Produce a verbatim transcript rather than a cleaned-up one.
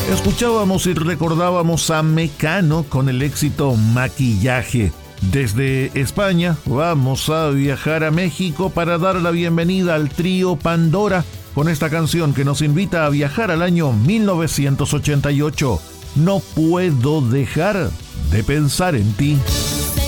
Escuchábamos y recordábamos a Mecano con el éxito Maquillaje. Desde España vamos a viajar a México para dar la bienvenida al trío Pandora con esta canción que nos invita a viajar al año mil novecientos ochenta y ocho. No puedo dejar de pensar en ti.